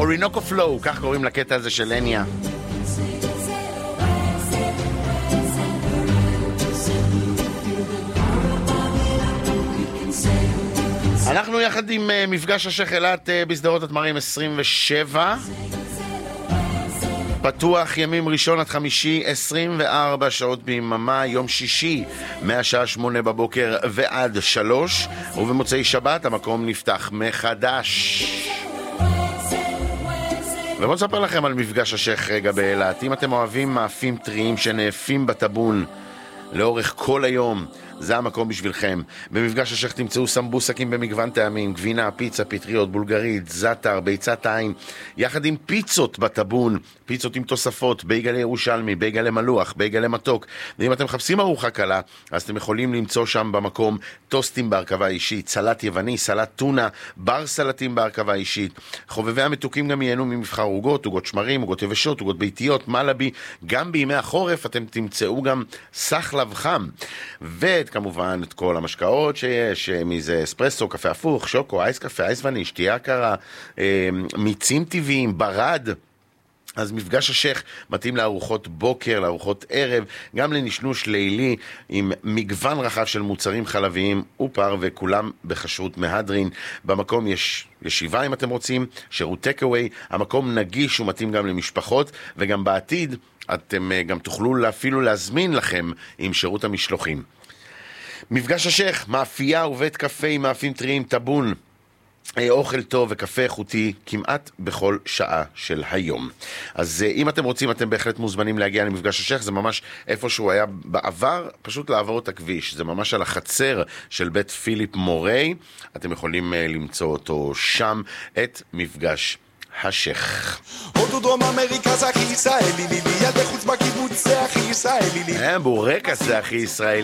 אורינוקו פלואו, כך קוראים לקטע הזה של הניה. אנחנו יחד עם מפגש השייח אילת בסדרות התמרים 27, פתוח ימים ראשון עד חמישי 24 שעות ביממה, יום שישי מהשעה 8 בבוקר ועד 3, ובמוצאי שבת המקום נפתח מחדש. ובואו נספר לכם על מפגש השייח רגע באילת. אם אתם אוהבים מאפים טריים שנאפים בטבון לאורך כל היום, זה המקום בשבילכם. במפגש השייח תמצאו סמבוסקים במגוון טעמים, גבינה, פיצה, פטריות, בולגרית, זאטר, ביצת עין, יחד עם פיצות בטבון, פיצות עם תוספות, בייגלה ירושלמי, בייגלה מלוח, בייגלה מתוק. ואם אתם מחפשים ארוחה קלה, אז אתם יכולים למצוא שם במקום טוסטים בהרכבה אישית, סלט יווני, סלט טונה, בר סלטים בהרכבה אישית. חובבי המתוקים גם ייהנו ממבחר עוגות, עוגות שמרים, עוגות יבשות, עוגות ביתיות, מלאבי. גם בימי החורף אתם תמצאו גם סחלב חם. כמובן את כל המשקאות שיש, מזה אספרסו, קפה הפוך, שוקו, אייס קפה, אייס וני, שתייה קרה, מיצים טבעיים, ברד. אז מפגש השייח מתאים לארוחות בוקר, לארוחות ערב, גם לנשנוש לילי עם מגוון רחב של מוצרים חלביים ופר, וכולם בכשרות מהדרין. במקום יש ישיבה אם אתם רוצים, שירות טקאווי, המקום נגיש ומתאים גם למשפחות, וגם בעתיד אתם גם תוכלו אפילו להזמין לכם עם שירות המשלוחים. מפגש השייח, מאפייה ובית קפה עם מאפים טריים, טבון, אוכל טוב וקפה איכותי כמעט בכל שעה של היום. אז אם אתם רוצים, אתם בהחלט מוזמנים להגיע למפגש השייח. זה ממש איפה שהוא היה בעבר, פשוט לעבור את הכביש. זה ממש על החצר של בית פיליפ מורי. אתם יכולים למצוא אותו שם, את מפגש השייח. הודו דרום אמריקה זה הכי ישראלי, ילדי חוץ בקיבוץ זה הכי ישראלי, בורקס זה הכי ישראלי.